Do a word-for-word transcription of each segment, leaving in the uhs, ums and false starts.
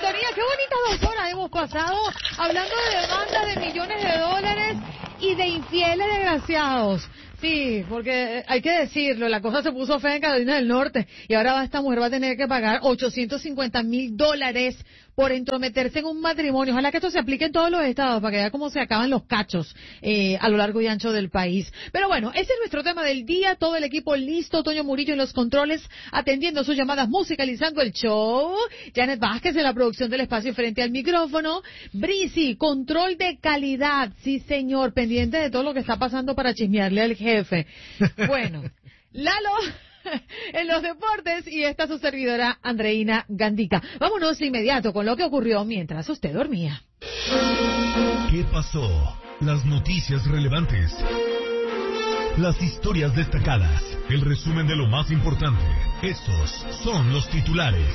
sintonía. Qué bonitas dos horas hemos pasado hablando de demandas de millones de dólares y de infieles desgraciados. Sí, porque hay que decirlo, la cosa se puso fea en Carolina del Norte y ahora esta mujer va a tener que pagar ochocientos cincuenta mil dólares por entrometerse en un matrimonio. Ojalá que esto se aplique en todos los estados para que vea cómo se acaban los cachos eh, a lo largo y ancho del país. Pero bueno, ese es nuestro tema del día. Todo el equipo listo, Toño Murillo en los controles, atendiendo sus llamadas, musicalizando el show. Janet Vázquez en la producción del espacio frente al micrófono. Brisi, control de calidad. Sí, señor, pendiente de todo lo que está pasando para chismearle al jefe. Bueno, Lalo en los deportes y esta su servidora Andreina Gandica. Vámonos de inmediato con lo que ocurrió mientras usted dormía. ¿Qué pasó? Las noticias relevantes, las historias destacadas, el resumen de lo más importante. Estos son los titulares.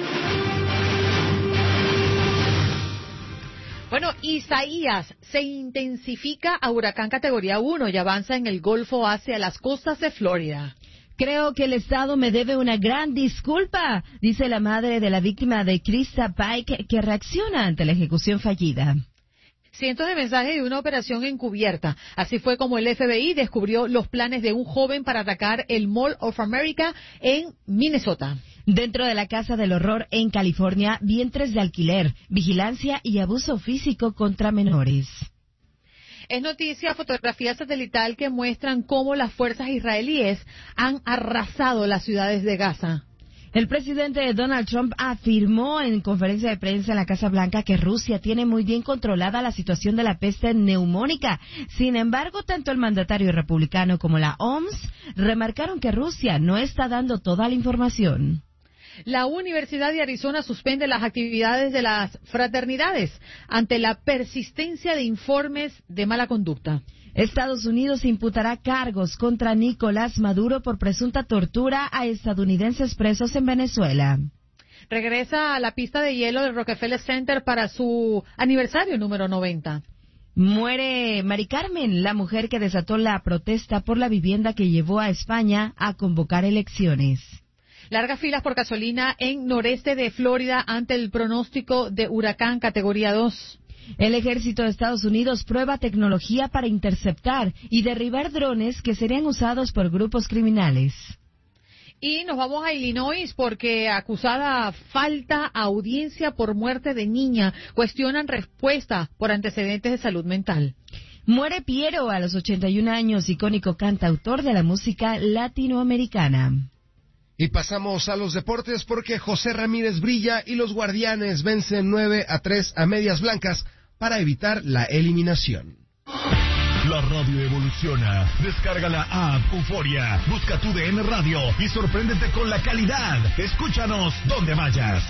Bueno, Isaías se intensifica a huracán categoría uno y avanza en el Golfo hacia las costas de Florida. Creo que el Estado me debe una gran disculpa, dice la madre de la víctima de Krista Pike, que reacciona ante la ejecución fallida. Cientos de mensajes de una operación encubierta. Así fue como el F B I descubrió los planes de un joven para atacar el Mall of America en Minnesota. Dentro de la Casa del Horror en California, vientres de alquiler, vigilancia y abuso físico contra menores. Es noticia fotografía satelital que muestran cómo las fuerzas israelíes han arrasado las ciudades de Gaza. El presidente Donald Trump afirmó en conferencia de prensa en la Casa Blanca que Rusia tiene muy bien controlada la situación de la peste neumónica. Sin embargo, tanto el mandatario republicano como la O M S remarcaron que Rusia no está dando toda la información. La Universidad de Arizona suspende las actividades de las fraternidades ante la persistencia de informes de mala conducta. Estados Unidos imputará cargos contra Nicolás Maduro por presunta tortura a estadounidenses presos en Venezuela. Regresa a la pista de hielo del Rockefeller Center para su aniversario número noventa. Muere Mari Carmen, la mujer que desató la protesta por la vivienda que llevó a España a convocar elecciones. Largas filas por gasolina en noreste de Florida ante el pronóstico de huracán categoría dos. El ejército de Estados Unidos prueba tecnología para interceptar y derribar drones que serían usados por grupos criminales. Y nos vamos a Illinois porque acusada falta audiencia por muerte de niña. Cuestionan respuesta por antecedentes de salud mental. Muere Piero a los ochenta y un años, icónico cantautor de la música latinoamericana. Y pasamos a los deportes porque José Ramírez brilla y los Guardianes vencen nueve a tres a Medias Blancas para evitar la eliminación. La radio evoluciona. Descarga la app Euforia. Busca tu D N Radio y sorpréndete con la calidad. Escúchanos donde vayas.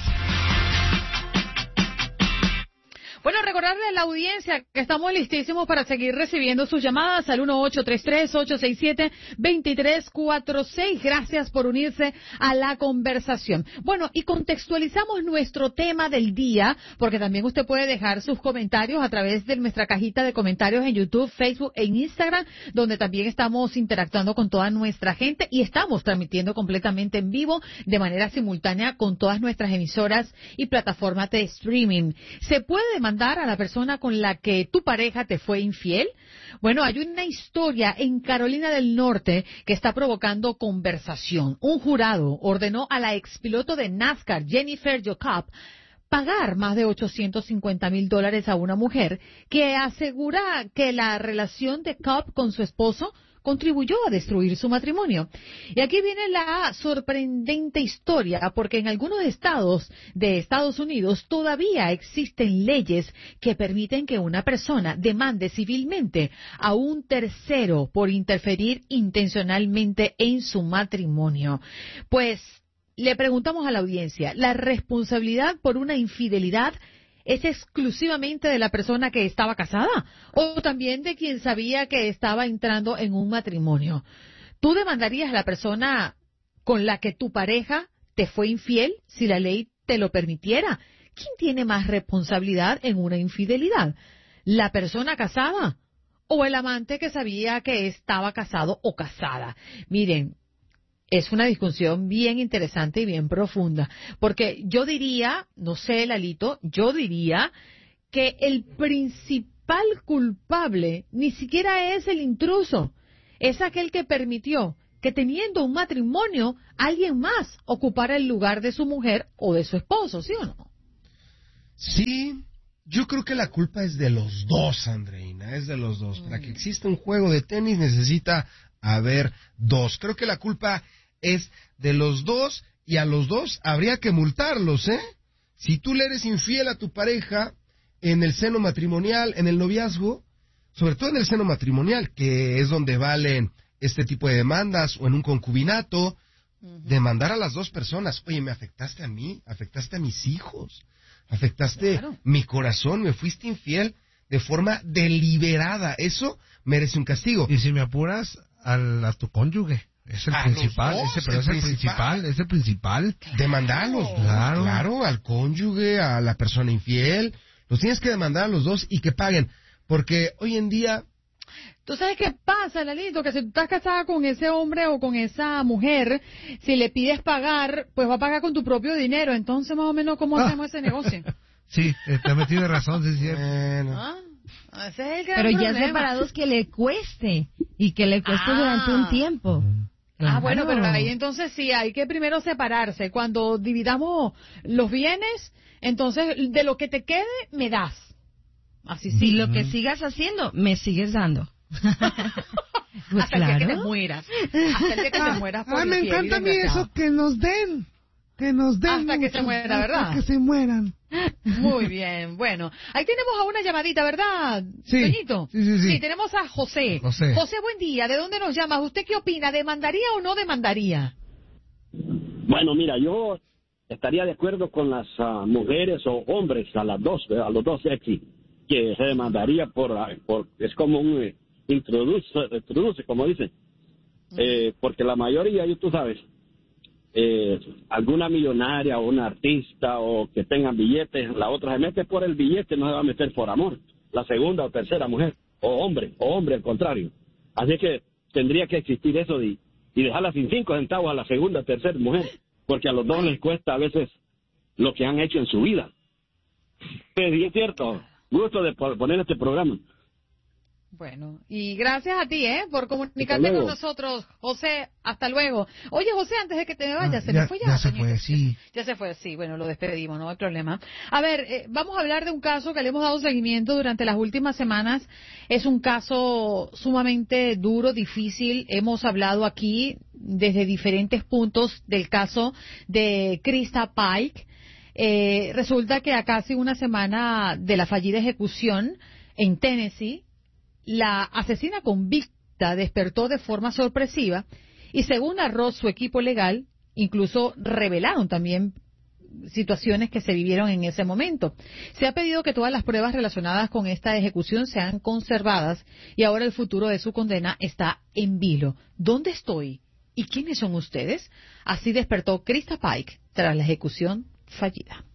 Bueno, recordarle a la audiencia que estamos listísimos para seguir recibiendo sus llamadas al uno ocho tres tres, ocho seis siete, dos tres cuatro seis. Gracias por unirse a la conversación. Bueno, y contextualizamos nuestro tema del día, porque también usted puede dejar sus comentarios a través de nuestra cajita de comentarios en YouTube, Facebook e Instagram, donde también estamos interactuando con toda nuestra gente y estamos transmitiendo completamente en vivo de manera simultánea con todas nuestras emisoras y plataformas de streaming. Se puede demandar a la persona con la que tu pareja te fue infiel. Bueno, hay una historia en Carolina del Norte que está provocando conversación. Un jurado ordenó a la expiloto de NASCAR, Jennifer Jacob, pagar más de ochocientos cincuenta mil dólares a una mujer que asegura que la relación de Cobb con su esposo contribuyó a destruir su matrimonio. Y aquí viene la sorprendente historia, porque en algunos estados de Estados Unidos todavía existen leyes que permiten que una persona demande civilmente a un tercero por interferir intencionalmente en su matrimonio. Pues le preguntamos a la audiencia, ¿la responsabilidad por una infidelidad es exclusivamente de la persona que estaba casada o también de quien sabía que estaba entrando en un matrimonio? ¿Tú demandarías a la persona con la que tu pareja te fue infiel si la ley te lo permitiera? ¿Quién tiene más responsabilidad en una infidelidad? ¿La persona casada o el amante que sabía que estaba casado o casada? Miren, Es una discusión bien interesante y bien profunda, porque yo diría, no sé, Lalito, yo diría que el principal culpable ni siquiera es el intruso, es aquel que permitió que teniendo un matrimonio alguien más ocupara el lugar de su mujer o de su esposo, ¿sí o no? Sí, yo creo que la culpa es de los dos, Andreina, es de los dos. Mm. Para que exista un juego de tenis necesita haber dos. Creo que la culpa es de los dos y a los dos habría que multarlos, ¿eh? Si tú le eres infiel a tu pareja en el seno matrimonial, en el noviazgo, sobre todo en el seno matrimonial, que es donde valen este tipo de demandas, o en un concubinato, uh-huh. demandar a las dos personas. Oye, me afectaste a mí, afectaste a mis hijos, afectaste claro. mi corazón, me fuiste infiel de forma deliberada. Eso merece un castigo. Y si me apuras, al, a tu cónyuge. Es el a principal, dos, ese, pero el es el principal, principal, es el principal. Demandarlos, claro. claro, al cónyuge, a la persona infiel, los tienes que demandar a los dos y que paguen, porque hoy en día... ¿Tú sabes qué pasa, Lalito? Que si tú estás casada con ese hombre o con esa mujer, si le pides pagar, pues va a pagar con tu propio dinero, entonces más o menos, ¿cómo ah. hacemos ese negocio? Sí, también tiene razón, sí es cierto. Bueno. ¿Ah? Ese es el gran pero problema. Ya separados que le cueste, y que le cueste ah. durante un tiempo. Ah, bueno, pero ahí entonces sí, hay que primero separarse. Cuando dividamos los bienes, entonces de lo que te quede, me das. Así sí. Y lo que sigas haciendo, me sigues dando. Pues hasta claro. el día que te mueras. Hasta el día que te mueras. Por ah, me encanta a mí eso, que nos den. Que nos den. Hasta mucho, que se muera, ¿verdad? Hasta que se mueran. Muy bien, bueno. Ahí tenemos a una llamadita, ¿verdad, sí, Toñito? Sí, sí, sí. Sí, tenemos a José. José. José, buen día. ¿De dónde nos llamas? ¿Usted qué opina? ¿Demandaría o no demandaría? Bueno, mira, yo estaría de acuerdo con las uh, mujeres o hombres, a las dos, a los dos sexy, que se demandaría por, por es como un eh, introduce, introduce, como dicen, eh, porque la mayoría, tú sabes, eh, alguna millonaria o una artista o que tengan billetes, la otra se mete por el billete, no se va a meter por amor, la segunda o tercera mujer, o hombre, o hombre al contrario. Así que tendría que existir eso de, y dejarla sin cinco centavos a la segunda o tercera mujer, porque a los dos les cuesta a veces lo que han hecho en su vida. Sí, es cierto. Gusto de poner este programa. Bueno, y gracias a ti, ¿eh? Por comunicarte con nosotros, José. Hasta luego. Oye, José, antes de que te me vayas, ah, ¿se ya, me fue ya? Ya se fue, sí. Ya se fue, sí. Bueno, lo despedimos, no hay problema. A ver, eh, vamos a hablar de un caso que le hemos dado seguimiento durante las últimas semanas. Es un caso sumamente duro, difícil. Hemos hablado aquí desde diferentes puntos del caso de Krista Pike. Eh, resulta que a casi una semana de la fallida ejecución en Tennessee, la asesina convicta despertó de forma sorpresiva y, según narró su equipo legal, incluso revelaron también situaciones que se vivieron en ese momento. Se ha pedido que todas las pruebas relacionadas con esta ejecución sean conservadas y ahora el futuro de su condena está en vilo. ¿Dónde estoy? ¿Y quiénes son ustedes? Así despertó Krista Pike tras la ejecución fallida.